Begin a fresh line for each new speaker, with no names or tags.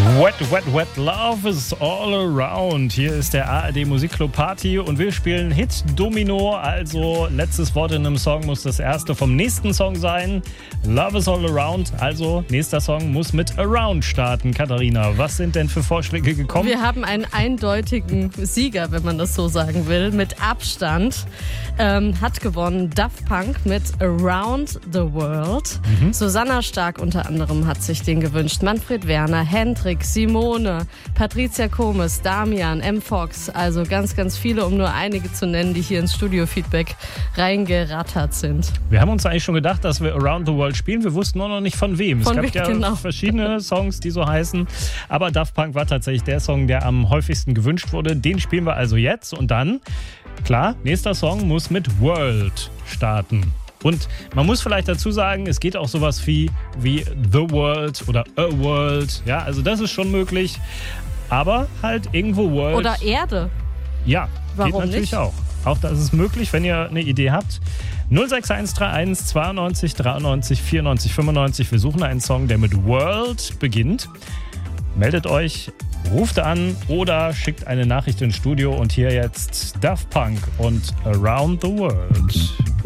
Wet, wet, wet, love is all around. Hier ist der ARD Musikclub Party und wir spielen Hit Domino. Also letztes Wort in einem Song muss das erste vom nächsten Song sein. Love is all around, also nächster Song muss mit Around starten. Katharina, was sind denn für Vorschläge gekommen?
Wir haben einen eindeutigen Sieger, wenn man das so sagen will, mit Abstand. Hat gewonnen Daft Punk mit Around the World. Susanna Stark unter anderem hat sich den gewünscht. Manfred Werner, Hendrik, Simone, Patricia Komes, Damian, M. Fox. Also ganz, ganz viele, um nur einige zu nennen, die hier ins Studio-Feedback reingerattert sind.
Wir haben uns eigentlich schon gedacht, dass wir Around the World spielen. Wir wussten nur noch nicht von wem. Es gab ja verschiedene Songs, die so heißen. Aber Daft Punk war tatsächlich der Song, der am häufigsten gewünscht wurde. Den spielen wir also jetzt. Und dann, klar, nächster Song muss mit World starten. Und man muss vielleicht dazu sagen, es geht auch sowas wie The World oder A World. Ja, also das ist schon möglich. Aber halt irgendwo World.
Oder Erde.
Ja,
warum
geht natürlich
nicht?
auch. Auch das ist möglich, wenn ihr eine Idee habt. 06131 92 93 94 95. Wir suchen einen Song, der mit World beginnt. Meldet euch, ruft an oder schickt eine Nachricht ins Studio. Und hier jetzt Daft Punk und Around the World.